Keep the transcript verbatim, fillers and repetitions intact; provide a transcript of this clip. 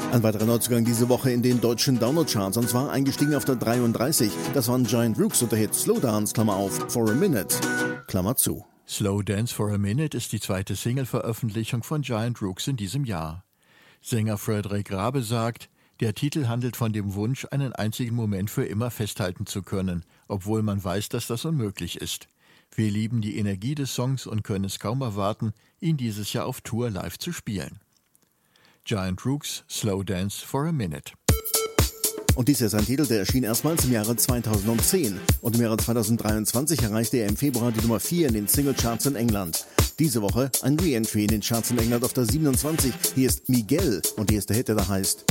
Ein weiterer Neuzugang diese Woche in den deutschen Download-Charts, und zwar eingestiegen auf der dreiunddreißig. Das waren Giant Rooks und der Hit Slow Dance, Klammer auf, For a Minute, Klammer zu. Slow Dance for a Minute ist die zweite Single-Veröffentlichung von Giant Rooks in diesem Jahr. Sänger Fredrik Rabe sagt, der Titel handelt von dem Wunsch, einen einzigen Moment für immer festhalten zu können, obwohl man weiß, dass das unmöglich ist. Wir lieben die Energie des Songs und können es kaum erwarten, ihn dieses Jahr auf Tour live zu spielen. Giant Rooks, Slow Dance for a Minute. Und dies ist ein Titel, der erschien erstmals im Jahre zweitausendzehn. Und im Jahre zweitausenddreiundzwanzig erreichte er im Februar die Nummer vier in den Singlecharts in England. Diese Woche ein Re-Entry in den Charts in England auf der siebenundzwanzig. Hier ist Miguel und hier ist der Hit, der da heißt